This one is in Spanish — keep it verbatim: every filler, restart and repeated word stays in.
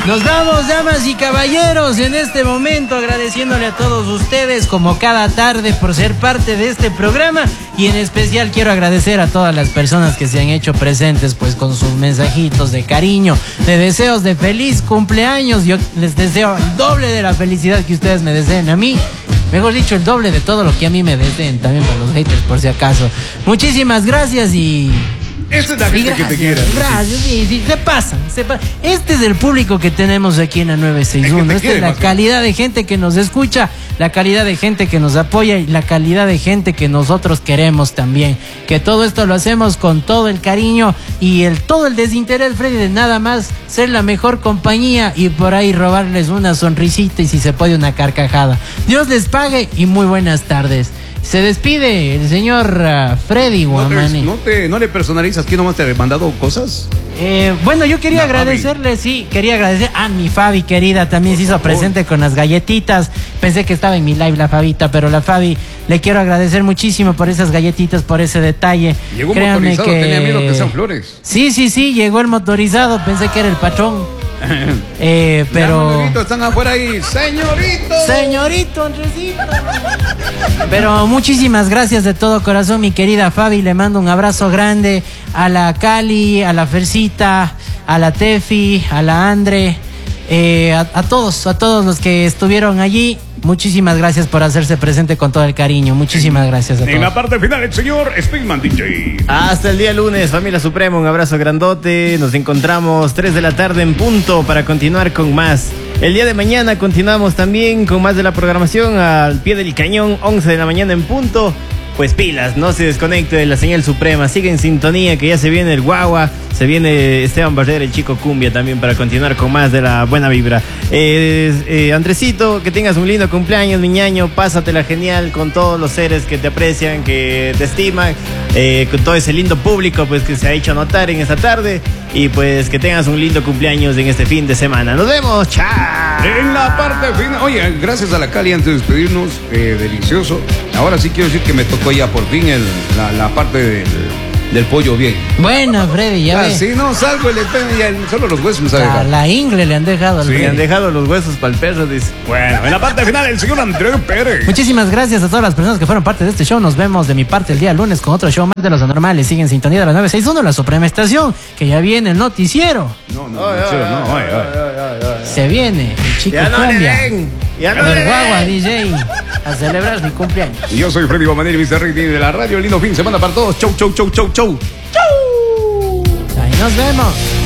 Nos vamos, damas y caballeros, en este momento agradeciéndole a todos ustedes como cada tarde por ser parte de este programa, y en especial quiero agradecer a todas las personas que se han hecho presentes pues con sus mensajitos de cariño, de deseos de feliz cumpleaños. Yo les deseo el doble de la felicidad que ustedes me deseen a mí. Mejor dicho, el doble de todo lo que a mí me deseen, también para los haters por si acaso. Muchísimas gracias y... Esta es la gente gracias, que te quiere. Gracias, sí, sí, se pasan, se pasan. Este es el público que tenemos aquí en la nueve seis uno. Esta es la calidad de gente que nos escucha, la calidad de gente que nos apoya y la calidad de gente que nosotros queremos también. Que todo esto lo hacemos con todo el cariño y el todo el desinterés, Freddy, de nada más ser la mejor compañía y por ahí robarles una sonrisita y si se puede una carcajada. Dios les pague y muy buenas tardes. Se despide el señor uh, Freddy Guamani. ¿No, te, no, te, ¿No le personalizas? ¿Quién nomás te ha mandado cosas? Eh, bueno, yo quería no, agradecerle, Fabi. sí, quería agradecer a mi Fabi querida, también Por se hizo favor. presente con las galletitas. Pensé que estaba en mi live la Fabita, pero la Fabi, le quiero agradecer muchísimo por esas galletitas, por ese detalle. Llegó Créanme motorizado, que... tenía miedo que sean flores. Sí, sí, sí, llegó el motorizado, pensé que era el patrón. eh, pero... Ya, están afuera ahí, señorito. Señorito, Andresito. Pero muchísimas gracias de todo corazón, mi querida Fabi. Le mando un abrazo grande a la Cali, a la Fercita, a la Tefi, a la Andre, eh, a, a todos, a todos los que estuvieron allí. Muchísimas gracias por hacerse presente con todo el cariño. Muchísimas gracias a todos. En la parte final, el señor Speedman D J. Hasta el día lunes, familia Suprema, un abrazo grandote. Nos encontramos tres de la tarde en punto para continuar con más. El día de mañana continuamos también con más de la programación al pie del cañón, once de la mañana en punto. Pues pilas, no se desconecte de la señal Suprema, sigue en sintonía que ya se viene el guagua, se viene Esteban Barrera, el chico cumbia también para continuar con más de la buena vibra. Eh, eh, Andresito, que tengas un lindo cumpleaños, mi ñaño, pásatela genial con todos los seres que te aprecian, que te estiman, eh, con todo ese lindo público pues que se ha hecho notar en esta tarde, y pues que tengas un lindo cumpleaños en este fin de semana. Nos vemos, chao. En la parte final, oye, gracias a la Cali antes de despedirnos, eh, delicioso. Ahora sí quiero decir que me tocó ya por fin el, la, la parte del, del pollo bien. Bueno, Freddy, ya ah, ve. Si no salgo, le ya, solo los huesos me saben. A la ingle le han dejado. Sí, le han dejado los huesos para el perro, dice. Bueno, en la parte final, el señor Andrés Pérez. Muchísimas gracias a todas las personas que fueron parte de este show. Nos vemos de mi parte el día lunes con otro show más de los anormales. Sigue en sintonía de la nueve seis uno, la Suprema Estación, que ya viene el noticiero. No, no, ay, noticiero, ay, no, ay, ay, ay, ay, ay. Se viene el chico ya no cumbia. Ya no el guagua D J a celebrar mi cumpleaños. Y yo soy Freddy Guamanil, mister Ricky de la radio. Lindo fin de semana para todos. Chau, chau, chau, chau, chau. Chau. Ahí nos vemos.